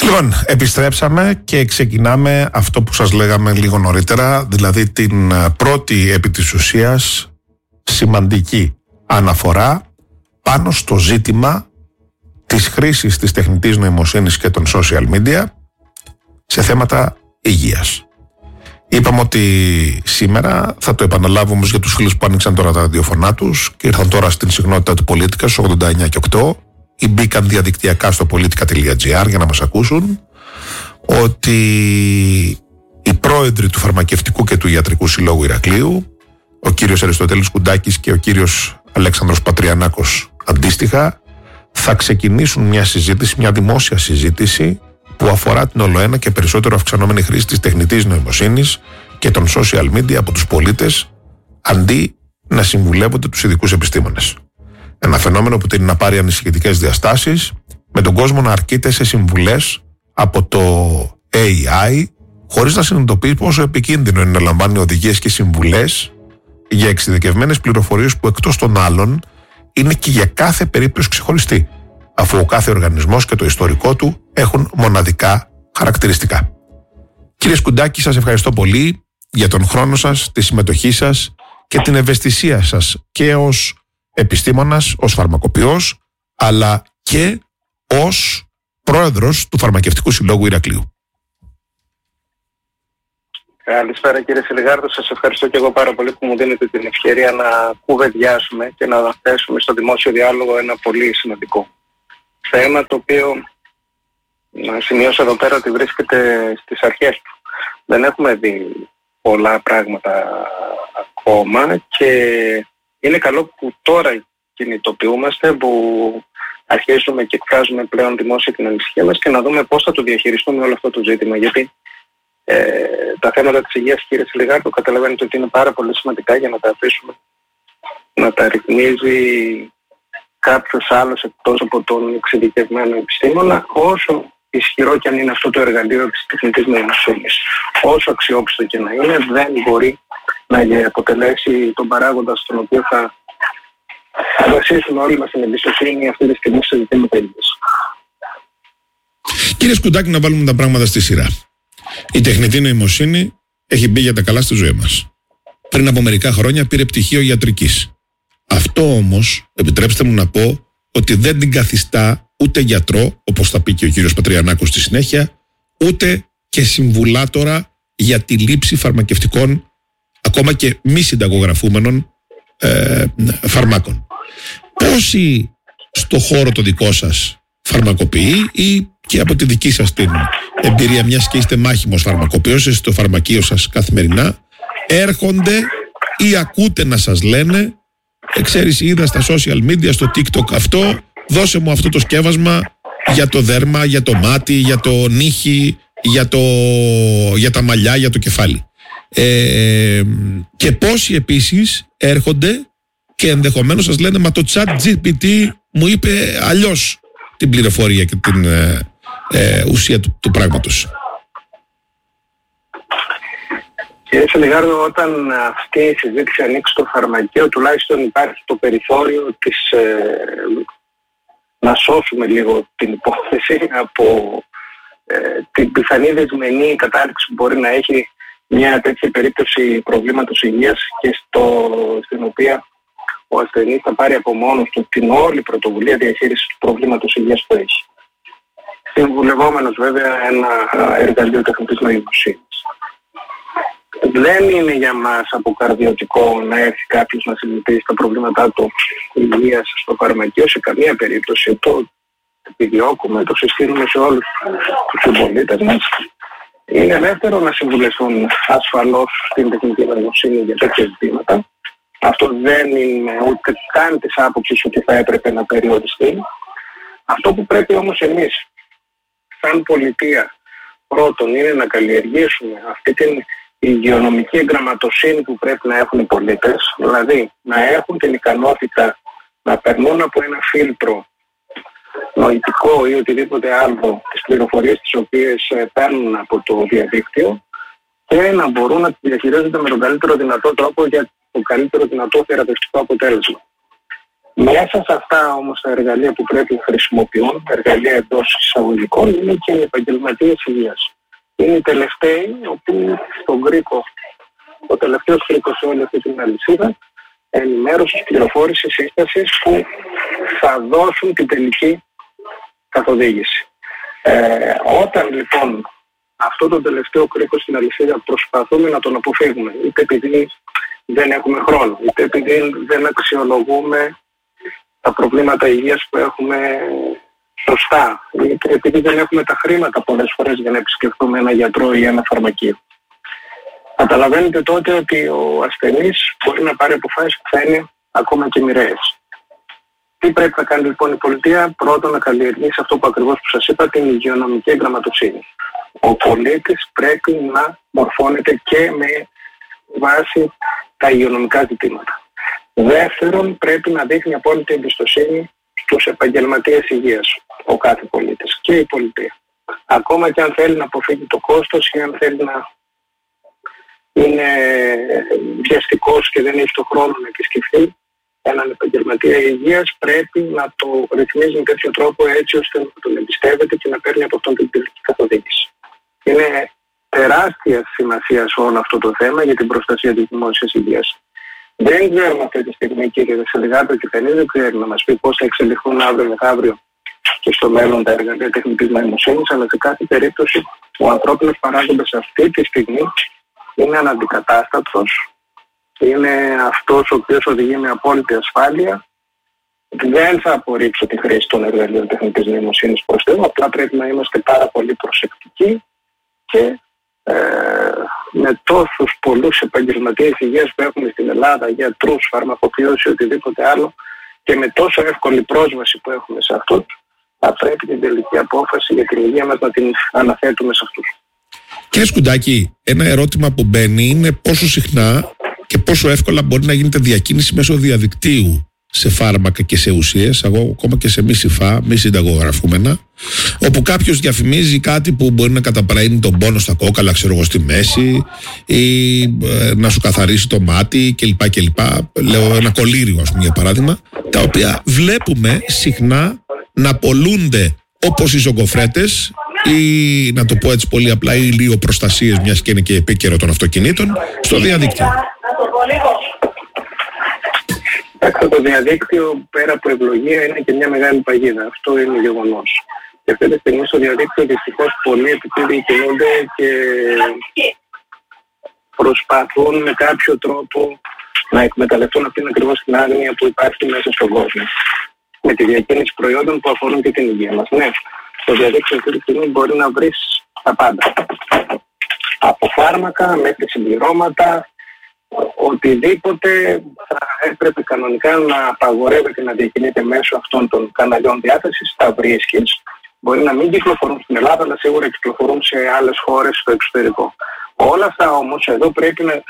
Λοιπόν, επιστρέψαμε και ξεκινάμε αυτό που σας λέγαμε λίγο νωρίτερα, δηλαδή την πρώτη επί της ουσίας σημαντική αναφορά πάνω στο ζήτημα της χρήσης της τεχνητής νοημοσύνης και των social media σε θέματα υγείας. Είπαμε ότι σήμερα θα το επαναλάβουμε όμως για τους φίλους που άνοιξαν τώρα τα ραδιοφωνά τους και ήρθαν τώρα στην συχνότητα του Πολίτικα στους 89 και 8 ή μπήκαν διαδικτυακά στο politica.gr για να μας ακούσουν, ότι οι πρόεδροι του Φαρμακευτικού και του Ιατρικού Συλλόγου Ηρακλείου, ο κύριος Αριστοτέλης Κουντάκης και ο κύριος Αλέξανδρος Πατριανάκος αντίστοιχα, θα ξεκινήσουν μια συζήτηση, μια δημόσια συζήτηση που αφορά την ολοένα και περισσότερο αυξανόμενη χρήση της τεχνητής νοημοσύνης και των social media από τους πολίτες, αντί να συμβουλεύονται τους ειδικούς επιστήμονες. Ένα φαινόμενο που τείνει να πάρει ανησυχητικές διαστάσεις, με τον κόσμο να αρκείται σε συμβουλές από το AI, χωρίς να συνειδητοποιεί πόσο επικίνδυνο είναι να λαμβάνει οδηγίες και συμβουλές για εξειδικευμένες πληροφορίες που εκτός των άλλων είναι και για κάθε περίπτωση ξεχωριστή, αφού ο κάθε οργανισμός και το ιστορικό του έχουν μοναδικά χαρακτηριστικά. Κύριε Σκουντάκη, σας ευχαριστώ πολύ για τον χρόνο σας, τη συμμετοχή σας και την ευαισθησία σας και ως επιστήμονας, ως φαρμακοποιός, αλλά και ως πρόεδρος του Φαρμακευτικού Συλλόγου Ηρακλείου. Καλησπέρα κύριε Σιλιγάρδο, σας ευχαριστώ και εγώ πάρα πολύ που μου δίνετε την ευκαιρία να κουβεντιάσουμε και να θέσουμε στο δημόσιο διάλογο ένα πολύ σημαντικό θέμα, το οποίο να σημειώσω εδώ πέρα ότι βρίσκεται στις αρχές του. Δεν έχουμε δει πολλά πράγματα ακόμα και είναι καλό που τώρα κινητοποιούμαστε, που αρχίζουμε και εκφράζουμε πλέον δημόσια την ανησυχία μας και να δούμε πώς θα το διαχειριστούμε όλο αυτό το ζήτημα. Γιατί τα θέματα της υγείας, κύριε Σιλιγάρδο, καταλαβαίνετε ότι είναι πάρα πολύ σημαντικά για να τα αφήσουμε να τα ρυθμίζει κάποιος άλλος εκτός από τον εξειδικευμένο επιστήμονα, όσο ισχυρό και αν είναι αυτό το εργαλείο της τεχνητής νοημοσύνης. Όσο αξιόπιστο και να είναι, δεν μπορεί να αποτελέσει τον παράγοντα στον οποίο θα βασίσουμε όλοι μας την εμπιστοσύνη αυτή τη στιγμή σε ζητήματα υγείας. Κύριε Σκουντάκη, να βάλουμε τα πράγματα στη σειρά. Η τεχνητή νοημοσύνη έχει μπει για τα καλά στη ζωή μας. Πριν από μερικά χρόνια πήρε πτυχίο ιατρικής. Αυτό όμως, επιτρέψτε μου να πω, ότι δεν την καθιστά ούτε γιατρό, όπως θα πει και ο κύριος Πατριανάκος στη συνέχεια, ούτε και συμβουλάτορα για τη λήψη φαρμακευτικών, ακόμα και μη συνταγογραφούμενων φαρμάκων. Πόσοι στο χώρο το δικό σας φαρμακοποιεί, ή και από τη δική σας την εμπειρία, μιας και είστε μάχημος φαρμακοποιός, είστε στο φαρμακείο σας καθημερινά, έρχονται ή ακούτε να σας λένε, ξέρεις, είδα στα social media, στο TikTok αυτό, δώσε μου αυτό το σκεύασμα για το δέρμα, για το μάτι, για το νύχι, για τα μαλλιά, για το κεφάλι. Και πόσοι επίσης έρχονται και ενδεχομένως σας λένε, μα το ChatGPT μου είπε αλλιώς την πληροφορία και την ουσία του πράγματος. Κύριε Σιλιγάρδο, όταν αυτή η συζήτηση ανοίξει στο φαρμακείο, τουλάχιστον υπάρχει το περιθώριο της, να σώσουμε λίγο την υπόθεση από την πιθανή δεσμενή κατάληξη που μπορεί να έχει μια τέτοια περίπτωση προβλήματος υγείας και στην οποία ο ασθενής θα πάρει από μόνος του την όλη πρωτοβουλία διαχείρισης του προβλήματος υγείας που έχει. Συμβουλευόμενος βέβαια ένα εργαλείο τεχνητής νοημοσύνης. Δεν είναι για μας αποκαρδιωτικό να έρθει κάποιος να συζητήσει τα προβλήματά του υγείας στο φαρμακείο σε καμία περίπτωση. Το επιδιώκουμε, το συστήνουμε σε όλους τους συμπολίτες μας. Είναι ελεύθερο να συμβουλευτούν ασφαλώς στην τεχνητή νοημοσύνη για τέτοια ζητήματα. Αυτό δεν είναι ούτε καν της άποψης ότι θα έπρεπε να περιοριστεί. Αυτό που πρέπει όμως εμείς, σαν πολιτεία, πρώτον είναι να καλλιεργήσουμε αυτή την υγειονομική εγγραμματοσύνη που πρέπει να έχουν οι πολίτες, δηλαδή να έχουν την ικανότητα να περνούν από ένα φίλτρο νοητικό ή οτιδήποτε άλλο τις πληροφορίες τις οποίες παίρνουν από το διαδίκτυο και να μπορούν να τις διαχειρίζονται με τον καλύτερο δυνατό τρόπο για το καλύτερο δυνατό θεραπευτικό αποτέλεσμα. Μέσα σε αυτά όμως τα εργαλεία που πρέπει να χρησιμοποιούν, εργαλεία εντός εισαγωγικών, είναι και οι επαγγελματίες υγείας. Είναι οι τελευταίοι, οποίοι στον κρίκο, ο τελευταίος κρίκος σε όλη αυτή την αλυσίδα, ενημέρωσης, πληροφόρησης, σύστασης που θα δώσουν την τελική καθοδήγηση. Όταν λοιπόν αυτό το τελευταίο κρίκο στην αλυσίδα προσπαθούμε να τον αποφύγουμε, είτε επειδή δεν έχουμε χρόνο, είτε επειδή δεν αξιολογούμε τα προβλήματα υγείας που έχουμε σωστά, είτε επειδή δεν έχουμε τα χρήματα πολλές φορές για να επισκεφτούμε ένα γιατρό ή ένα φαρμακείο. Καταλαβαίνετε τότε ότι ο ασθενής μπορεί να πάρει αποφάσεις που θα είναι ακόμα και μοιραίες. Τι πρέπει να κάνει λοιπόν η πολιτεία? Πρώτον, να καλλιεργήσει αυτό που ακριβώς που σας είπα, την υγειονομική εγγραμματοσύνη. Ο πολίτης πρέπει να μορφώνεται και με βάση τα υγειονομικά ζητήματα. Δεύτερον, πρέπει να δείχνει απόλυτη εμπιστοσύνη στους επαγγελματίες υγείας, ο κάθε πολίτης και η πολιτεία. Ακόμα και αν θέλει να αποφύγει το κόστος ή αν θέλει να είναι βιαστικός και δεν έχει το χρόνο να επισκεφθεί έναν επαγγελματία υγείας, πρέπει να το ρυθμίζει με τέτοιο τρόπο έτσι ώστε να τον εμπιστεύεται και να παίρνει από αυτόν την τελική καθοδήγηση. Είναι τεράστια σημασία σε όλο αυτό το θέμα για την προστασία της δημόσιας υγείας. Δεν ξέρουμε αυτή τη στιγμή, κύριε Δεσσελιγάτο, και κανείς δεν ξέρει να μας πει πώς θα εξελιχθούν αύριο μεθαύριο και στο μέλλον τα εργαλεία τεχνητής νοημοσύνης, αλλά σε κάθε περίπτωση ο ανθρώπινος παράγοντας αυτή τη στιγμή είναι αναντικατάστατος, είναι αυτός ο οποίος οδηγεί με απόλυτη ασφάλεια. Δεν θα απορρίψω τη χρήση των εργαλείων τεχνητής νοημοσύνης προς Θεού, απλά πρέπει να είμαστε πάρα πολύ προσεκτικοί και με τόσους πολλούς επαγγελματίες υγείας που έχουμε στην Ελλάδα, γιατρούς, φαρμακοποιούς ή οτιδήποτε άλλο, και με τόσο εύκολη πρόσβαση που έχουμε σε αυτούς, θα πρέπει την τελική απόφαση για την υγεία μας να την αναθέτουμε σε αυτούς. Κύριε Σκουντάκη, ένα ερώτημα που μπαίνει είναι πόσο συχνά και πόσο εύκολα μπορεί να γίνεται διακίνηση μέσω διαδικτύου σε φάρμακα και σε ουσίες, ακόμα και σε μη συφά, μη συνταγογραφούμενα, όπου κάποιος διαφημίζει κάτι που μπορεί να καταπραίνει τον πόνο στα κόκαλα, ξέρω εγώ, στη μέση, ή να σου καθαρίσει το μάτι κλπ. Λέω ένα κολλήριο, ας πούμε, για παράδειγμα, τα οποία βλέπουμε συχνά να πωλούνται όπως οι ζωγκοφρέτες, ή να το πω έτσι πολύ απλά, οι ηλιοπροστασίες, μιας και είναι και επίκαιρο των αυτοκινήτων, στο διαδίκτυο. Το διαδίκτυο, πέρα από ευλογία, είναι και μια μεγάλη παγίδα. Αυτό είναι γεγονός. Και αυτή τη στιγμή στο διαδίκτυο δυστυχώς πολλοί επιτίδη κινούνται και προσπαθούν με κάποιο τρόπο να εκμεταλλευτούν αυτήν ακριβώς την άγνοια που υπάρχει μέσα στον κόσμο. Με τη διακίνηση προϊόντων που αφορούν και την υγεία μας. Ναι, στο διαδίκτυο αυτή τη στιγμή μπορεί να βρεις τα πάντα. Από φάρμακα μέχρι συμπληρώματα, οτιδήποτε θα έπρεπε κανονικά να απαγορεύεται να διακινείται μέσω αυτών των καναλιών διάθεσης, τα βρίσκεις. Μπορεί να μην κυκλοφορούν στην Ελλάδα, αλλά σίγουρα κυκλοφορούν σε άλλες χώρες στο εξωτερικό. Όλα αυτά όμως εδώ πρέπει να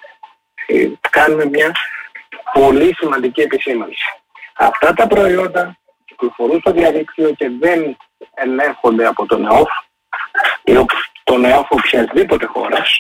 κάνουμε μια πολύ σημαντική επισήμανση. Αυτά τα προϊόντα κυκλοφορούν στο διαδίκτυο και δεν ελέγχονται από τον ΕΟΦ ή τον ΕΟΦ οποιασδήποτε χώρας.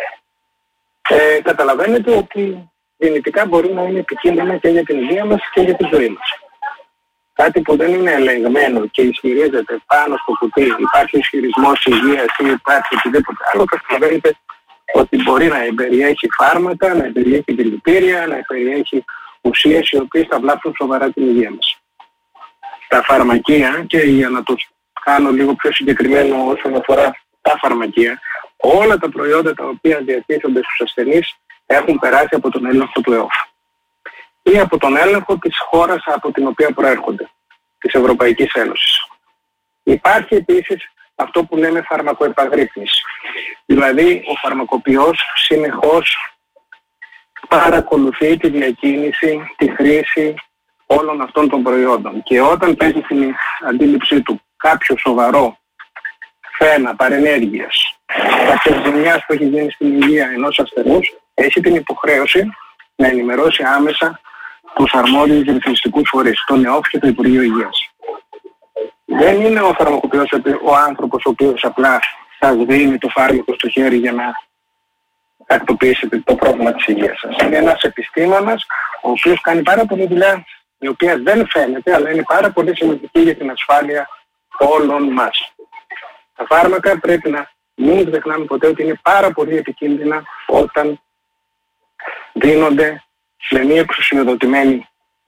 Καταλαβαίνετε ότι δυνητικά μπορεί να είναι επικίνδυνα και για την υγεία μας και για τη ζωή μας. Κάτι που δεν είναι ελεγμένο και ισχυρίζεται πάνω στο κουτί, υπάρχει ισχυρισμός υγείας ή υπάρχει οτιδήποτε άλλο, καταλαβαίνετε ότι μπορεί να περιέχει φάρμακα, να περιέχει δηλητήρια, να περιέχει ουσίες οι οποίες θα βλάψουν σοβαρά την υγεία μας. Τα φαρμακεία, και για να το κάνω λίγο πιο συγκεκριμένο όσον αφορά τα φαρμακεία, όλα τα προϊόντα τα οποία διατίθενται στους ασθενείς έχουν περάσει από τον έλεγχο του ΕΟΦ ή από τον έλεγχο της χώρας από την οποία προέρχονται, της Ευρωπαϊκής Ένωσης. Υπάρχει επίσης αυτό που λέμε φαρμακοεπαγρύπνηση. Δηλαδή ο φαρμακοποιός συνεχώς παρακολουθεί τη διακίνηση, τη χρήση όλων αυτών των προϊόντων, και όταν παίζει στην αντίληψή του κάποιο σοβαρό θέμα παρενέργειας, κάποια ζημιάς που έχει γίνει στην υγεία ενός ασθενούς, έχει την υποχρέωση να ενημερώσει άμεσα τους αρμόδιους ρυθμιστικούς φορείς, τον ΕΟΦ και το Υπουργείο Υγείας. Δεν είναι ο φαρμακοποιός ο άνθρωπος ο οποίος απλά σας δίνει το φάρμακο στο χέρι για να τακτοποιήσετε το πρόβλημα της υγείας σας. Είναι ένας επιστήμονας ο οποίος κάνει πάρα πολλή δουλειά η οποία δεν φαίνεται, αλλά είναι πάρα πολύ σημαντική για την ασφάλεια όλων μας. Τα φάρμακα πρέπει να μην ξεχνάμε ποτέ ότι είναι πάρα πολύ επικίνδυνα όταν δίνονται με μία εξουσιοδοτημένη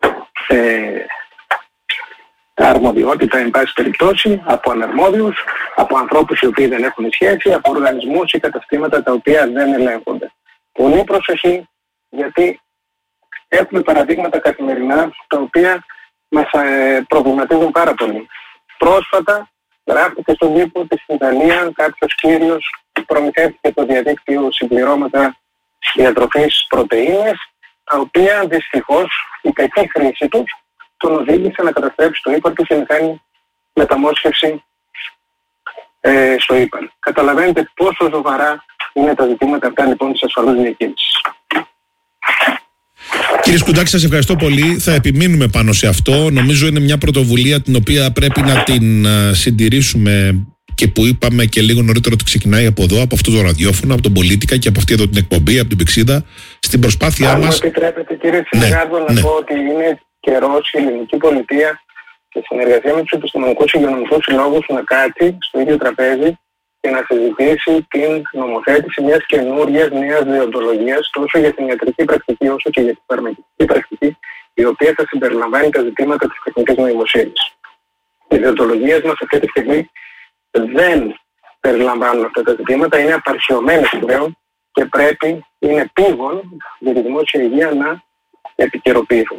αρμοδιότητα, εν πάση περιπτώσει, από αναρμόδιους, από ανθρώπους οι οποίοι δεν έχουν σχέση, από οργανισμούς ή καταστήματα τα οποία δεν ελέγχονται. Πολύ προσοχή, γιατί έχουμε παραδείγματα καθημερινά τα οποία μας προβληματίζουν πάρα πολύ. Πρόσφατα γράφτηκε στον τύπο ότι στην Ιταλία κάποιος κύριος προμηθεύτηκε το διαδίκτυο συμπληρώματα διατροφής πρωτεΐνες, τα οποία δυστυχώς η κακή χρήση τους τον οδήγησε να καταστρέψει το ύπαρ και να κάνει μεταμόσχευση στο ύπαρ. Καταλαβαίνετε πόσο σοβαρά είναι τα ζητήματα αυτά λοιπόν της ασφαλούς διακίνησης. Κύριε Σκουντάκη, σας ευχαριστώ πολύ. Θα επιμείνουμε πάνω σε αυτό. Νομίζω είναι μια πρωτοβουλία την οποία πρέπει να την συντηρήσουμε και που είπαμε και λίγο νωρίτερα ότι ξεκινάει από εδώ, από αυτό το ραδιόφωνο, από τον Πολίτικα και από αυτή εδώ την εκπομπή, από την Πηξίδα, στην προσπάθειά μας. Αν μου επιτρέπετε, κύριε Σιλιγάρδο, να πω ότι είναι καιρός η ελληνική πολιτεία και συνεργασία με τους επιστημονικούς και υγειονομικούς συλλόγους να κάτσει στο ίδιο τραπέζι και να συζητήσει την νομοθέτηση μιας καινούριας νέας δεοντολογίας τόσο για την ιατρική πρακτική όσο και για την φαρμακευτική πρακτική, η οποία θα συμπεριλαμβάνει τα ζητήματα της τεχνητής νοημοσύνης. Οι δεοντολογίες μας αυτή τη στιγμή δεν περιλαμβάνουν αυτά τα ζητήματα, είναι απαρχαιωμένες πλέον και πρέπει, είναι επίγον για τη δημόσια υγεία να επικαιροποιηθούν.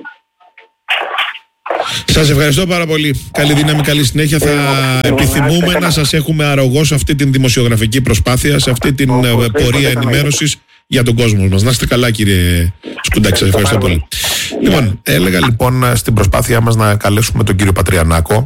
Σας ευχαριστώ πάρα πολύ. Καλή δύναμη, καλή συνέχεια. Θα επιθυμούμε να σας έχουμε αρρωγό σε αυτή την δημοσιογραφική προσπάθεια, σε αυτή την πορεία ενημέρωσης για τον κόσμο μας. Να είστε καλά, κύριε Σκουντάκη, σας ευχαριστώ πολύ. Λοιπόν, έλεγα λοιπόν στην προσπάθειά μας να καλέσουμε τον κύριο Πατριανάκο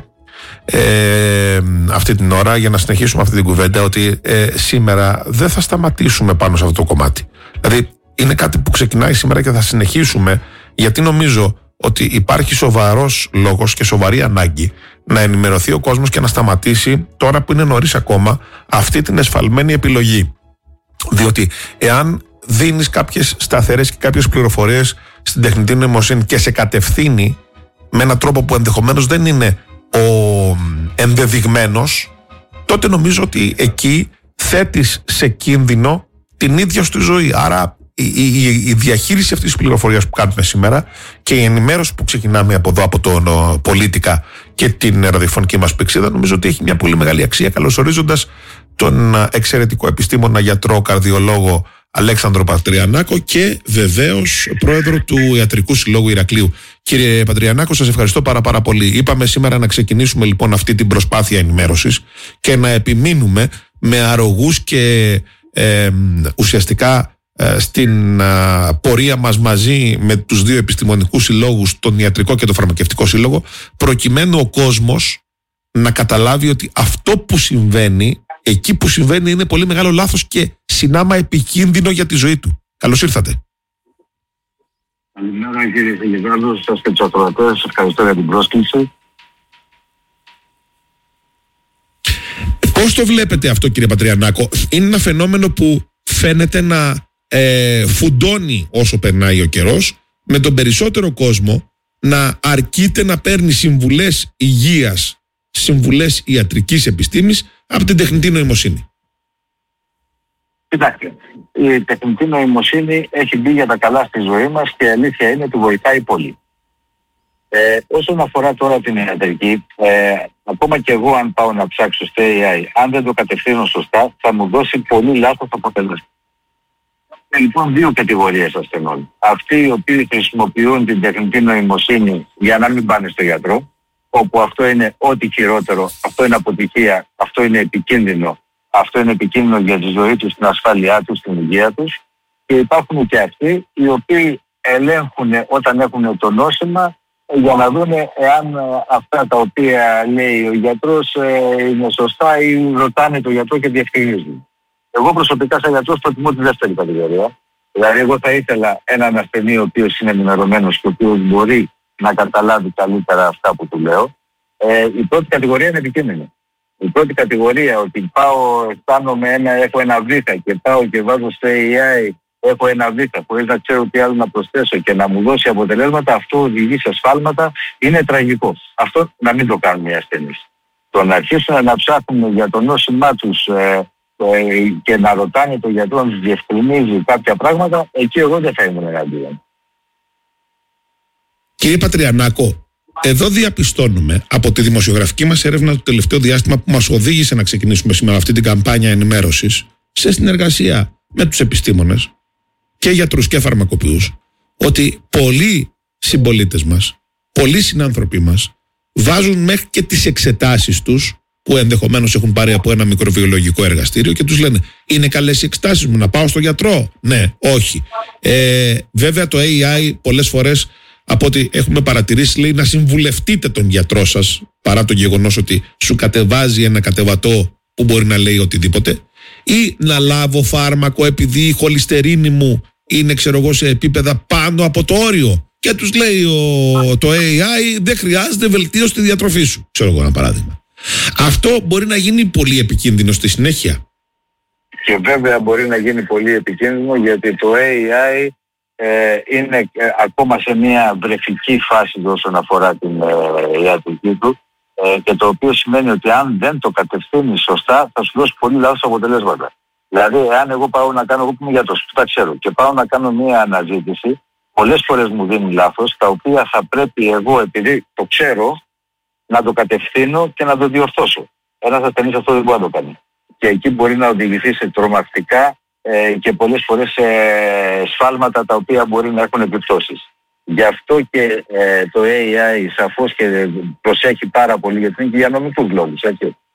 αυτή την ώρα για να συνεχίσουμε αυτή την κουβέντα, ότι σήμερα δεν θα σταματήσουμε πάνω σε αυτό το κομμάτι. Δηλαδή είναι κάτι που ξεκινάει σήμερα και θα συνεχίσουμε, γιατί νομίζω ότι υπάρχει σοβαρός λόγος και σοβαρή ανάγκη να ενημερωθεί ο κόσμος και να σταματήσει, τώρα που είναι νωρίς ακόμα, αυτή την εσφαλμένη επιλογή. Διότι εάν δίνεις κάποιες σταθερές και κάποιες πληροφορίες στην τεχνητή νοημοσύνη και σε κατευθύνει με έναν τρόπο που ενδεχομένως δεν είναι ο ενδεδειγμένος, τότε νομίζω ότι εκεί θέτεις σε κίνδυνο την ίδια σου τη ζωή. Άρα η διαχείριση αυτής της πληροφορίας που κάνουμε σήμερα και η ενημέρωση που ξεκινάμε από εδώ, από τον Πολίτικα και την ραδιοφωνική μας Πηξίδα, νομίζω ότι έχει μια πολύ μεγάλη αξία, καλωσορίζοντας τον εξαιρετικό επιστήμονα, γιατρό, καρδιολόγο Αλέξανδρο Πατριανάκο και βεβαίως πρόεδρο του Ιατρικού Συλλόγου Ηρακλείου. Κύριε Πατριανάκο, σας ευχαριστώ πάρα πολύ. Είπαμε σήμερα να ξεκινήσουμε λοιπόν αυτή την προσπάθεια ενημέρωσης και να επιμείνουμε με αρρωγούς και ουσιαστικά στην πορεία μας μαζί με τους δύο επιστημονικούς συλλόγους, τον Ιατρικό και τον Φαρμακευτικό Σύλλογο, προκειμένου ο κόσμος να καταλάβει ότι αυτό που συμβαίνει, εκεί που συμβαίνει, είναι πολύ μεγάλο λάθος και συνάμα επικίνδυνο για τη ζωή του. Καλώς ήρθατε. Καλημέρα κύριε Σιλιγάρδο, σας και τους ακροατές, ευχαριστώ για την πρόσκληση. Πώς το βλέπετε αυτό, κύριε Πατριανάκο? Είναι ένα φαινόμενο που φαίνεται να φουντώνει όσο περνάει ο καιρός, με τον περισσότερο κόσμο να αρκείται να παίρνει συμβουλές υγείας, συμβουλές ιατρικής επιστήμης από την τεχνητή νοημοσύνη. Κοιτάξτε, η τεχνητή νοημοσύνη έχει μπει για τα καλά στη ζωή μας και η αλήθεια είναι ότι βοηθάει πολύ. Όσον αφορά τώρα την ιατρική, ακόμα και εγώ αν πάω να ψάξω στο AI, αν δεν το κατευθύνω σωστά, θα μου δώσει πολύ λάθος αποτέλεσμα. Λοιπόν, δύο κατηγορίες ασθενών. Αυτοί οι οποίοι χρησιμοποιούν την τεχνητή νοημοσύνη για να μην πάνε στο γιατρό, όπου αυτό είναι ό,τι χειρότερο, αυτό είναι αποτυχία, αυτό είναι επικίνδυνο, αυτό είναι επικίνδυνο για τη ζωή τους, την ασφάλειά τους, την υγεία τους. Και υπάρχουν και αυτοί οι οποίοι ελέγχουν όταν έχουν το νόσημα για να δουν εάν αυτά τα οποία λέει ο γιατρός είναι σωστά ή ρωτάνε τον γιατρό και διευκρινίζουν. Εγώ προσωπικά σαν γιατρός προτιμώ τη δεύτερη κατηγορία. Δηλαδή εγώ θα ήθελα έναν ασθενή ο οποίος είναι ενημερωμένος και ο οποίος μπορεί να καταλάβει καλύτερα αυτά που του λέω. Η πρώτη κατηγορία είναι επικίνδυνη. Η πρώτη κατηγορία ότι πάω, αισθάνομαι έχω ένα βήχα και πάω και βάζω στο AI έχω ένα β χωρίς να ξέρω τι άλλο να προσθέσω και να μου δώσει αποτελέσματα, αυτό οδηγεί σε σφάλματα, είναι τραγικό. Αυτό να μην το κάνουν οι ασθενείς. Το να αρχίσουν να ψάχνουν για το νόσημά τους και να ρωτάνε το γιατρό να τους διευκρινίζει κάποια πράγματα, εκεί εγώ δεν θα ήμουν εναντίον. Κύριε Πατριανάκο, εδώ διαπιστώνουμε από τη δημοσιογραφική μας έρευνα το τελευταίο διάστημα που μας οδήγησε να ξεκινήσουμε σήμερα αυτή την καμπάνια ενημέρωσης σε συνεργασία με τους επιστήμονες και γιατρούς και φαρμακοποιούς, ότι πολλοί συμπολίτες μας, πολλοί συνάνθρωποι μας βάζουν μέχρι και τις εξετάσεις τους που ενδεχομένως έχουν πάρει από ένα μικροβιολογικό εργαστήριο και τους λένε είναι καλές οι εξετάσεις μου, να πάω στο γιατρό? Ναι, όχι. Βέβαια το AI πολλές φορές, από ό,τι έχουμε παρατηρήσει, λέει να συμβουλευτείτε τον γιατρό σας, παρά το γεγονός ότι σου κατεβάζει ένα κατεβατό που μπορεί να λέει οτιδήποτε, ή να λάβω φάρμακο επειδή η χολυστερίνη μου είναι, ξέρω εγώ, σε επίπεδα πάνω από το όριο και τους λέει το AI δεν χρειάζεται βελτίωση στη διατροφή σου, ξέρω εγώ ένα παράδειγμα. Αυτό μπορεί να γίνει πολύ επικίνδυνο στη συνέχεια. Και βέβαια μπορεί να γίνει πολύ επικίνδυνο, γιατί το AI είναι ακόμα σε μια βρεφική φάση όσον αφορά την ιατρική του, και το οποίο σημαίνει ότι αν δεν το κατευθύνει σωστά θα σου δώσει πολύ λάθος αποτελέσματα. Δηλαδή, αν εγώ πάω να κάνω, εγώ που είμαι γιατρός, που τα ξέρω, και πάω να κάνω μια αναζήτηση, πολλές φορές μου δίνει λάθος, τα οποία θα πρέπει εγώ, επειδή το ξέρω, να το κατευθύνω και να το διορθώσω. Ένας ασθενής αυτό δεν μπορεί να το κάνει. Και εκεί μπορεί να οδηγηθεί σε τρομακτικά και πολλές φορές σε σφάλματα τα οποία μπορεί να έχουν επιπτώσεις. Γι' αυτό και το AI σαφώς και προσέχει πάρα πολύ, γιατί είναι και για νομικούς λόγους. Έτσι.